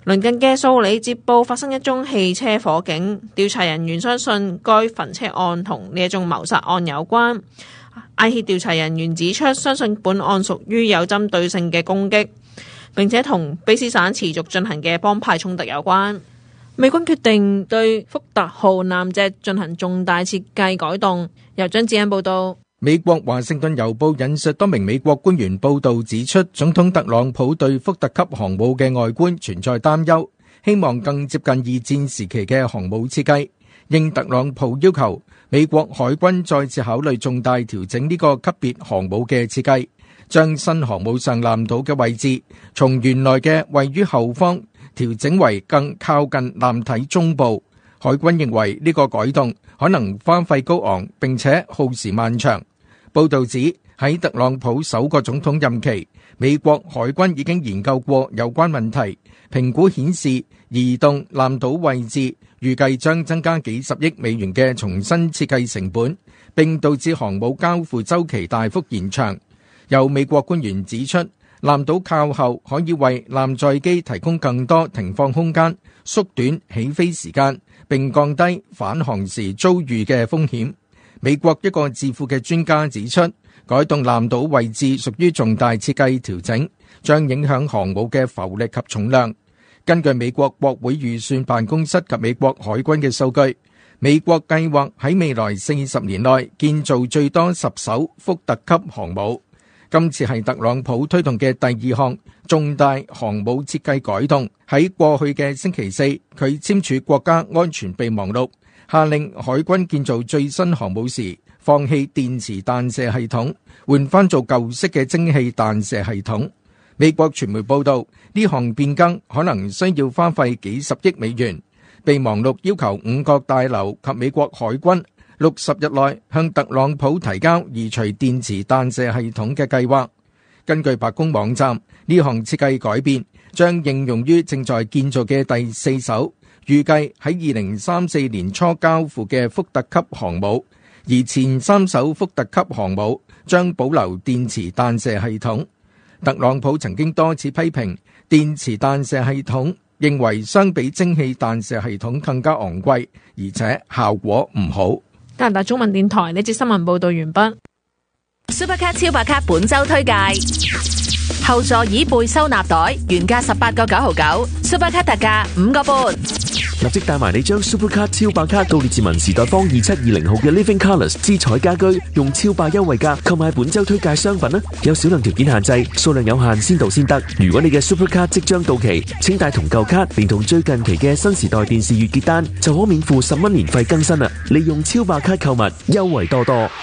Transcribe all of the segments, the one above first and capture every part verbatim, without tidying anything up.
鄰近嘅素里接報發生一宗汽車火警，調查人員相信該焚車案同呢一宗謀殺案有關。艾協調查人員指出，相信本案屬於有針對性嘅攻擊，並且同卑詩省持續進行嘅幫派衝突有關。美軍決定對福特號艦隻進行重大設計改動。由張子欣報道。 美國華盛頓郵報引述多名美國官員報道指出，總統特朗普對福特級航母嘅外觀存在擔憂，希望更接近二戰時期嘅航母設計。應特朗普要求，美國海軍再次考慮重大調整呢個級別航母嘅設計，將新航母上艦島嘅位置從原來嘅位於後方調整為更靠近艦體中部。海軍認為呢個改動可能花費高昂並且耗時漫長。報道指，喺特朗普首個總統任期，美國海軍已經研究過有關問題，評估顯示移動艦島位置預計將增加幾十億美元嘅重新設計成本，並導致航母交付週期大幅延長。有美國官員指出，艦島靠後可以為艦載機提供更多停放空間，縮短起飛時間，並降低返航時遭遇嘅風險。美國一個智庫嘅專家指出，改動艦島位置屬於重大設計調整，將影響航母嘅浮力及重量。根據美國國會預算辦公室及美國海軍嘅數據，美國計劃喺未來四十年內建造最多十艘福特級航母。今次係特朗普推動嘅第二項重大航母設計改動。喺過去嘅星期四，佢簽署國家安全備忘錄，下令海軍建造最新航母時放棄電磁彈射系統，換翻做舊式嘅蒸汽彈射系統。美國傳媒報道，呢項變更可能需要花費幾十億美元。備忘錄要求五角大樓及美國海軍六十日內向特朗普提交移除電磁彈射系統嘅計劃。根據白宮網站，呢項設計改變將應用於正在建造嘅第四艘，預計喺二零三四年初交付嘅福特級航母，而前三艘福特級航母將保留電磁彈射系統。特朗普曾經多次批評電磁彈射系統，認為相比蒸汽彈射系統更加昂貴，而且效果唔好。 加拿大中文電台呢節新聞報道完畢。 Supercat 超白卡本周推介。後座椅背收納袋原價十八個九毫九 ，Supercat 特價五個半。 立即帶埋你將 Supercat 超白卡到列治文時代坊二七二零號嘅 Living Colours 之彩家居，用超霸優惠價購買本周推介商品啦！有少量條件限制，數量有限，先到先得。如果你嘅 Supercat 即將到期，請帶同舊卡，連同最近期嘅新時代電視月結單，就可免付十蚊年費更新啦！利用超白卡購物，優惠多多。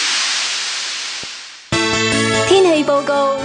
天氣報告。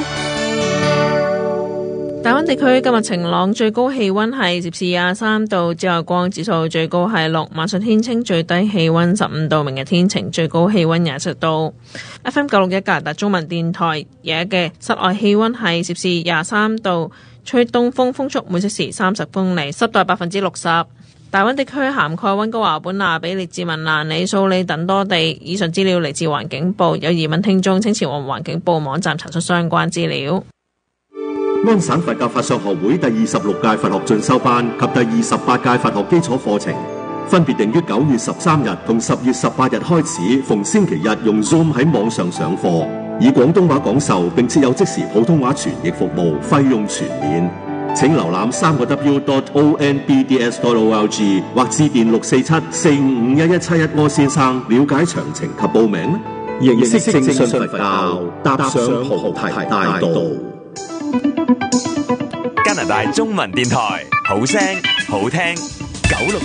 大灣地區今日晴朗，最高氣溫係攝氏廿三度，紫外光指數最高係六，晚上天清，最低氣溫十五度，明日天晴，最高氣溫廿七度。F M 九六一加拿大中文電台而家嘅室外氣溫係攝氏廿三度，吹東風，風速每小時三十公里，濕度百分之六十。大灣地區涵蓋溫哥華、本拿比、列治文、蘭里、蘇里等多地。以上資料嚟自環境部，有疑問聽眾請前往環境部網站查出相關資料。 安省佛教法相學會第二十六屆佛學進修班及第二十八屆佛學基礎課程，分別定於九月十三日同十月十八日開始，逢星期日用 Zoom 喺網上上課，以廣東話講授，並設有即時普通話傳譯服務，費用全免。請瀏覽三個 W dot O N B D S dot O L G 或致電六四七四五五一一七一柯先生了解詳情及報名。認識正信佛教，踏上菩提大道。 加拿大中文電台，好聲好聽九六。